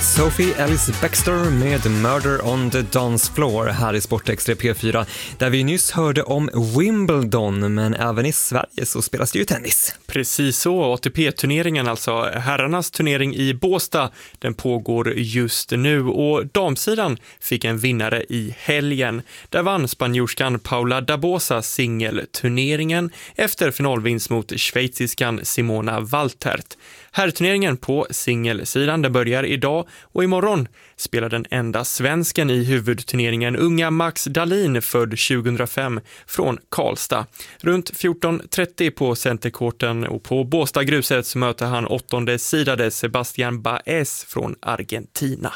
Sophie Ellis Bextor med Murder on the Dance Floor här i Sportextra P4, där vi nyss hörde om Wimbledon, men även i Sverige så spelas det ju tennis. Precis så, ATP-turneringen, alltså herrarnas turnering i Båstad, den pågår just nu, och damsidan fick en vinnare i helgen. Där vann spanjorskan Paula Dabosa singelturneringen efter finalvinst mot schweiziskan Simona Waltert. Herrturneringen på singelsidan, det börjar idag, och imorgon spelar den enda svensken i huvudturneringen, unga Max Dahlin, född 2005 från Karlstad. Runt 14.30 på centerkorten och på Båstadgruset så möter han 8:e sidade Sebastian Baez från Argentina.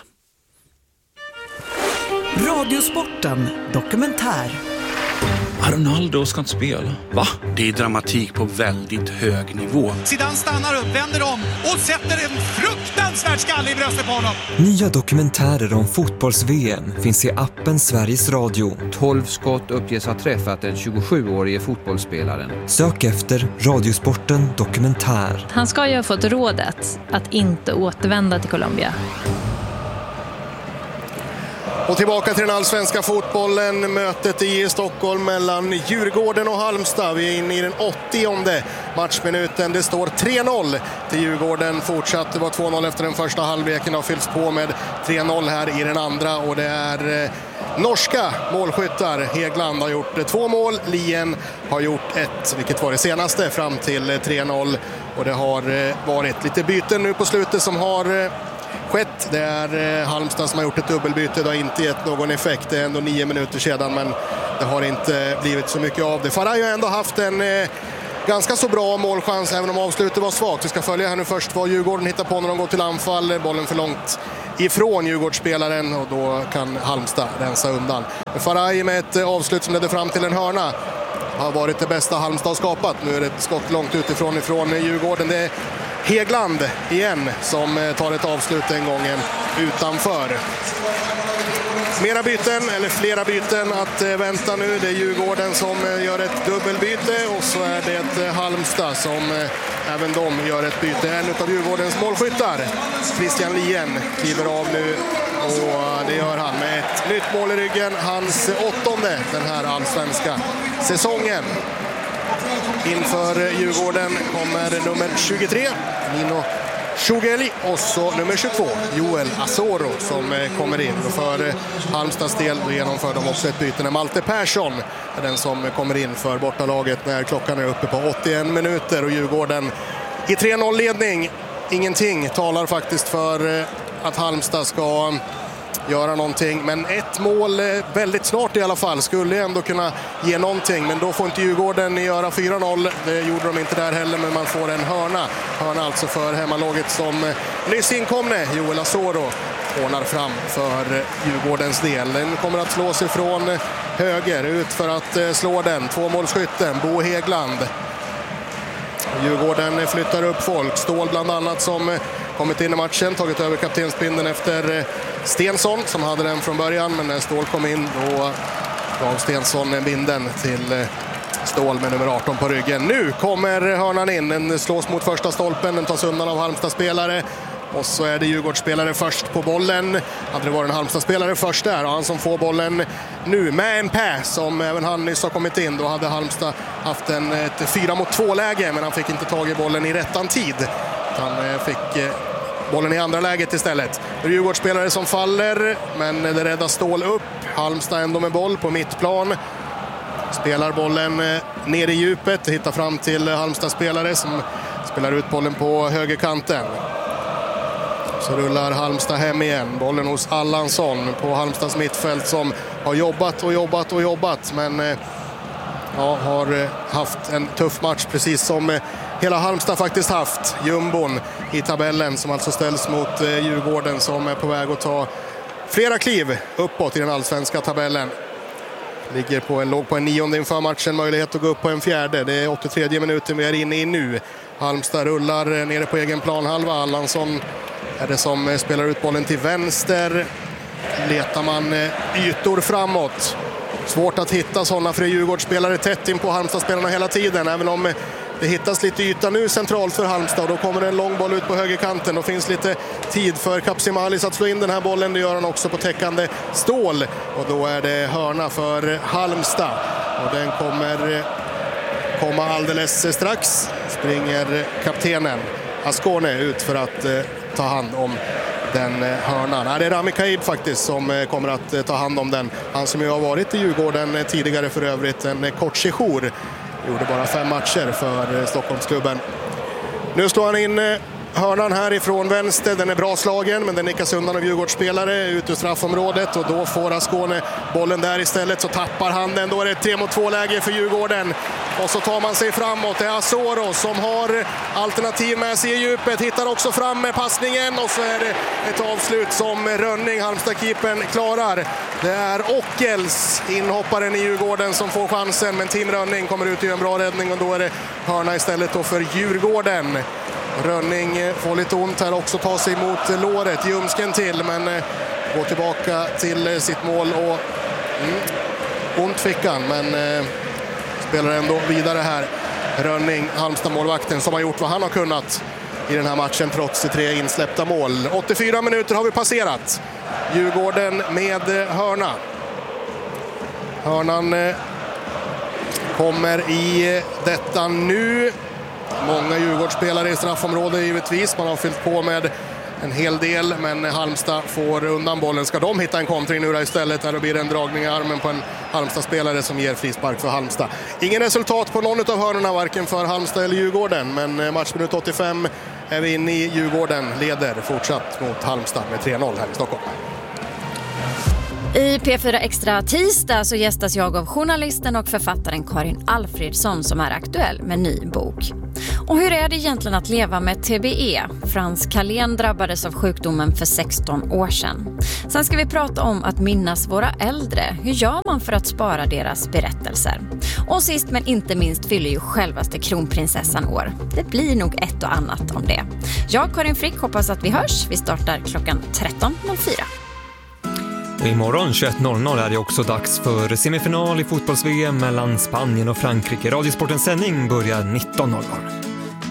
Radiosporten dokumentär. Ronaldo ska inte spela. Va? Det är dramatik på väldigt hög nivå. Zidane stannar upp, vänder om och sätter en fruktansvärd skalle i bröstet på honom. Nya dokumentärer om fotbolls-VM finns i appen Sveriges Radio. 12 skott uppges ha träffat den 27-årige fotbollsspelaren. Sök efter Radiosporten dokumentär. Han ska ju ha fått rådet att inte återvända till Colombia. Och tillbaka till den allsvenska fotbollen, mötet i Stockholm mellan Djurgården och Halmstad. Vi är inne i den 80:e matchminuten. Det står 3-0 till Djurgården fortsatt. Det var 2-0 efter den första halvleken och fylls på med 3-0 här i den andra. Och det är norska målskyttar. Hegland har gjort 2 mål, Lien har gjort 1, vilket var det senaste fram till 3-0. Och det har varit lite byten nu på slutet som har skett. Det är Halmstad som har gjort ett dubbelbyte. Det har inte gett någon effekt. Det är ändå 9 minuter sedan, men det har inte blivit så mycket av det. Faraj har ändå haft en ganska så bra målchans, även om avslutet var svagt. Vi ska följa här nu först vad Djurgården hittar på när de går till anfall. Bollen för långt ifrån Djurgårdsspelaren och då kan Halmstad rensa undan. Faraj med ett avslut som ledde fram till en hörna har varit det bästa Halmstad har skapat. Nu är det ett skott långt utifrån Djurgården. Det är Hegland igen som tar ett avslut den gången utanför. Mera byten, eller flera byten att vänta nu. Det är Djurgården som gör ett dubbelbyte och så är det Halmstad som även de gör ett byte. En av Djurgårdens målskyttar, Christian Lien, kliver av nu och det gör han med ett nytt mål i ryggen. Hans 8:e den här allsvenska säsongen. Inför Djurgården kommer nummer 23, Nino Shugeli, och så nummer 22, Joel Asoro, som kommer in. Och för Halmstads del genomför de också ett byte när Malte Persson är den som kommer in för bortalaget när klockan är uppe på 81 minuter. Och Djurgården i 3-0-ledning. Ingenting talar faktiskt för att Halmstad ska göra någonting, men ett mål väldigt snart i alla fall skulle ändå kunna ge någonting, men då får inte Djurgården göra 4-0. Det gjorde de inte där heller, men man får en hörna alltså för hemmalaget som nyss inkomne Joel Asoro ordnar fram för Djurgårdens del. Den kommer att slås ifrån höger ut för att slå den. 2-målsskytten Bo Hegland. Djurgården flyttar upp folk. Stål bland annat som kommit in i matchen, tagit över kaptensbindeln efter Stensson som hade den från början, men när Stål kom in då gav Stensson binden till Stål med nummer 18 på ryggen. Nu kommer hörnan in, den slås mot första stolpen, den tas undan av Halmstad-spelare. Och så är det Djurgårdsspelare först på bollen. Hade det varit en Halmstad-spelare först där, och han som får bollen nu med en pass som även han nyss har kommit in. Då hade Halmstad haft ett 4-mot-2-läge, men han fick inte tag i bollen i rättan tid. Han fick bollen i andra läget istället. Det är Djurgårdsspelare som faller, men det räddar Stål upp. Halmstad ändå med boll på mittplan. Spelar bollen ner i djupet, hittar fram till Halmstad-spelare som spelar ut bollen på högerkanten. Så rullar Halmstad hem igen. Bollen hos Allansson på Halmstads mittfält som har jobbat, men har haft en tuff match precis som hela Halmstad faktiskt haft. Jumbon i tabellen som alltså ställs mot Djurgården som är på väg att ta flera kliv uppåt i den allsvenska tabellen. Låg på en 9:e inför matchen, möjlighet att gå upp på en 4:e. Det är 83 minuten vi är inne i nu. Halmstad rullar nere på egen planhalva. Allansson är det som spelar ut bollen till vänster. Letar man ytor framåt. Svårt att hitta sådana för Djurgårdsspelare tätt in på Halmstad-spelarna hela tiden. Även om Det hittas lite yta nu centralt för Halmstad och då kommer en lång boll ut på högerkanten. Då finns lite tid för Kapsimalis att slå in den här bollen. Det gör han också på täckande Ståhl. Och då är det hörna för Halmstad. Och den kommer komma alldeles strax. Springer kaptenen Ascone ut för att ta hand om den hörnan. Det är Rami Kaib faktiskt som kommer att ta hand om den. Han som ju har varit i Djurgården tidigare för övrigt, en kort sejour. Gjorde bara 5 matcher för Stockholmsklubben. Nu slår han in hörnan här ifrån vänster. Den är bra slagen, men den nickas undan av Djurgårdsspelare ut ur straffområdet. Och då får Ascone bollen där istället, så tappar han den. Då är det 3-mot-2-läge för Djurgården. Och så tar man sig framåt. Det är Azoros som har alternativ med sig i djupet. Hittar också fram med passningen. Och så är det ett avslut som Rönning, Halmstad-keepern, klarar. Det är Ockels, inhopparen i Djurgården, som får chansen. Men Tim Rönning kommer ut i en bra räddning. Och då är det hörna istället då för Djurgården. Rönning får lite ont här också, tar sig mot låret, ljumsken till, men går tillbaka till sitt mål och ont fickan, men spelar ändå vidare här. Rönning, Halmstad-målvakten, som har gjort vad han har kunnat i den här matchen trots 3 insläppta mål. 84 minuter har vi passerat. Djurgården med hörna. Hörnan kommer i detta nu. Många Djurgårdsspelare i straffområdet givetvis. Man har fyllt på med en hel del, men Halmstad får undan bollen. Ska de hitta en kontring nu istället? Där blir det en dragning i armen på en Halmstad-spelare som ger frispark för Halmstad. Ingen resultat på någon av hörnorna, varken för Halmstad eller Djurgården. Men matchminut 85 är vi inne i. Djurgården leder fortsatt mot Halmstad med 3-0 här i Stockholm. I P4 Extra tisdag så gästas jag av journalisten och författaren Karin Alfredsson som är aktuell med en ny bok. Och hur är det egentligen att leva med TBE? Frans Kalén drabbades av sjukdomen för 16 år sedan. Sen ska vi prata om att minnas våra äldre. Hur gör man för att spara deras berättelser? Och sist men inte minst fyller ju självaste kronprinsessan år. Det blir nog ett och annat om det. Jag, Karin Frick, hoppas att vi hörs. Vi startar klockan 13.04. Imorgon 21.00 är det också dags för semifinal i fotbolls-VM mellan Spanien och Frankrike. Radiosportens sändning börjar 19.00.